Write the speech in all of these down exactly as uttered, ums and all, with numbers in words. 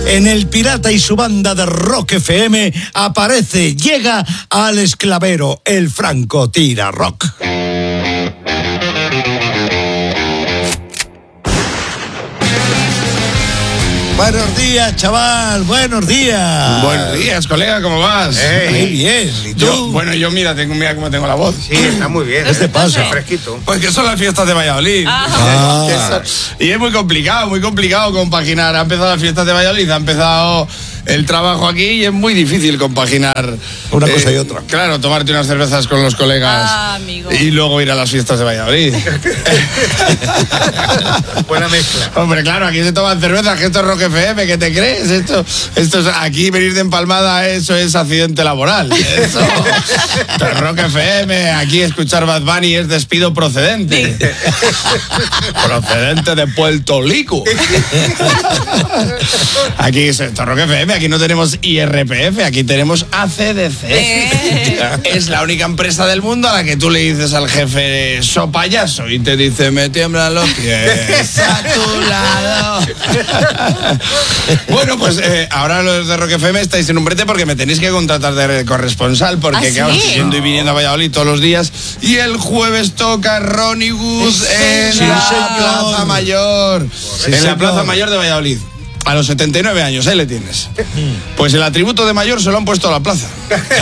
En el Pirata y su banda de Rock F M aparece, llega al esclavero, el Franco Tira Rock. Buenos días, chaval, buenos días. Buenos días, colega, ¿cómo vas? Eh, muy bien, ¿y tú? Yo, bueno, yo mira, tengo, mira cómo tengo la voz. Sí, está muy bien. ¿Qué te pasa? Fresquito. Pues que son las fiestas de Valladolid. Ah. Y es muy complicado, muy complicado compaginar. Ha empezado las fiestas de Valladolid, ha empezado el trabajo aquí y es muy difícil compaginar una eh, cosa y otra. Claro, tomarte unas cervezas con los colegas ah, amigo. y luego ir a las fiestas de Valladolid. Buena mezcla. Hombre, claro, aquí se toman cervezas, que esto es Rock F M, ¿qué te crees? Esto, esto es, aquí venir de empalmada, eso es accidente laboral. Eso, esto es Rock F M, aquí escuchar Bad Bunny es despido procedente. Sí. Procedente de Puerto Rico. Aquí es esto, Rock F M, aquí no tenemos I R P F, aquí tenemos A C D C. Eh. Es la única empresa del mundo a la que tú le dices al jefe, so payaso, y te dice, me tiemblan los pies a tu lado. Bueno, pues eh, ahora los de Rock F M estáis en un brete porque me tenéis que contratar de corresponsal, porque ¿Ah, claro, sí? estoy yendo y viniendo a Valladolid todos los días, y el jueves toca Ronnie Wood en sí, la señor. Plaza Mayor, sí, en señor. la Plaza Mayor de Valladolid. A los setenta y nueve años, ahí le tienes. Pues el atributo de mayor se lo han puesto a la plaza.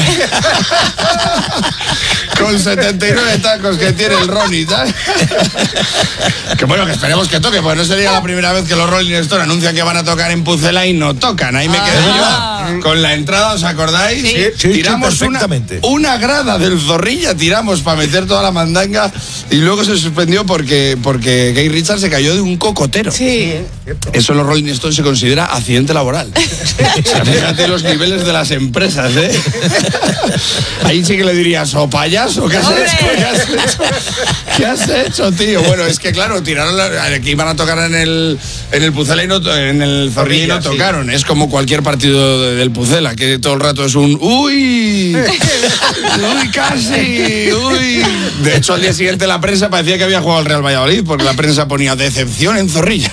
Con setenta y nueve tacos que tiene el Ronnie, ¿sabes? Que bueno, que esperemos que toque, porque no sería la primera vez que los Rolling Stones anuncian que van a tocar en Pucela y no tocan. Ahí me quedé ah. yo. Con la entrada, ¿os acordáis? Sí, sí, tiramos sí, perfectamente. Una, una grada del Zorrilla, tiramos para meter toda la mandanga y luego se suspendió porque, porque Keith Richards se cayó de un cocotero. Sí. Eso los Rolling Stones se considera accidente laboral. O sea, fíjate los niveles de las empresas, ¿eh? Ahí sí que le dirías, o payaso, ¿qué has ¡Hombre! hecho? ¿Qué has hecho? ¿Qué has hecho, tío? Bueno, es que claro, tiraron la, que iban a tocar en el en el Pucela y no, en el Zorrilla y no tocaron. Sí. Es como cualquier partido de, del Pucela, que todo el rato es un uy, uy, casi, uy. De hecho, al día siguiente la prensa parecía que había jugado el Real Valladolid, porque la prensa ponía decepción en Zorrilla.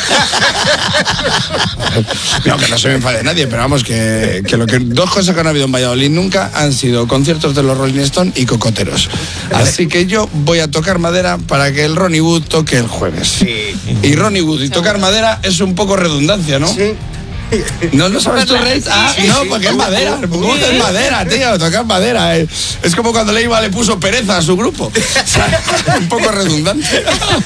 No, que no se me enfade nadie, pero vamos, que, que, lo que dos cosas que no ha habido en Valladolid nunca han sido conciertos de los Rolling Stones y cocoteros. Así que yo voy a tocar madera para que el Ronnie Wood toque el jueves. Sí. Y Ronnie Wood y tocar madera es un poco redundancia, ¿no? Sí. ¿No lo sabes tú, Rey? Ah, sí, no, porque es madera. Wood es madera, tío, tocar madera. Es como cuando Leiva le puso pereza a su grupo. O sea, un poco redundante.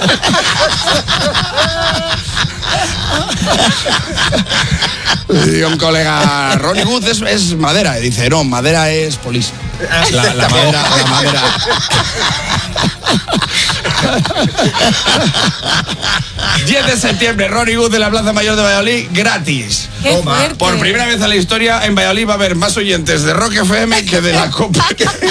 Le digo a un colega, Ronnie Wood es, es madera. Y dice, no, madera es polis. La, la madera, la madera. diez de septiembre, Ronnie Wood de la Plaza Mayor de Valladolid, gratis. ¡Qué fuerte! Por primera vez en la historia, en Valladolid va a haber más oyentes de Rock F M que de la Copa.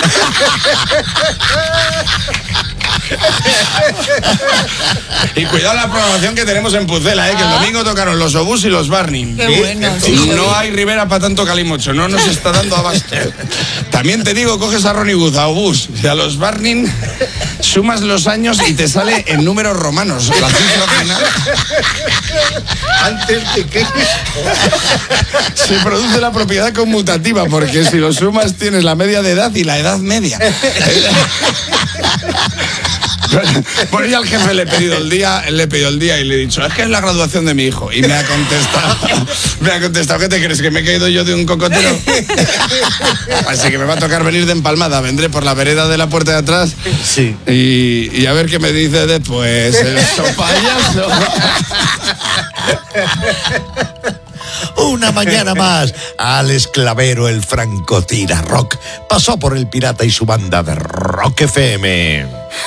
Y cuidado la programación que tenemos en Pucela, ¿eh? Que el domingo tocaron los Obús y los Barney. Qué bueno, sí, sí, no sí. hay Rivera para tanto calimocho, no nos está dando abasto. También te digo, coges a Ronnie Wood, a Obús y a los Barney, sumas los años y te sale en números romanos. La cifra final. Antes de que Se produce la propiedad conmutativa, porque si lo sumas tienes la media de edad y la edad media. Bueno, yo al jefe le he pedido el día, le he pedido el día y le he dicho, es que es la graduación de mi hijo. Y me ha contestado, me ha contestado, ¿qué te crees? ¿Que me he caído yo de un cocotero? Así que me va a tocar venir de empalmada. Vendré por la vereda de la puerta de atrás. Sí. Y, y a ver qué me dice después. Eso, payaso. Una mañana más, al esclavero, el Franco Tira Rock pasó por el Pirata y su banda de Rock F M.